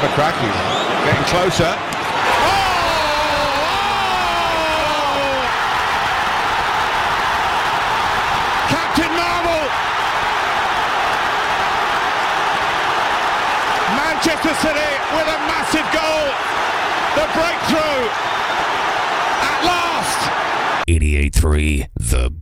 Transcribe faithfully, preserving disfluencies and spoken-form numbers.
McCrackie getting closer. Captain Marvel! Manchester City with a massive goal. The breakthrough at last. eighty-eight point three The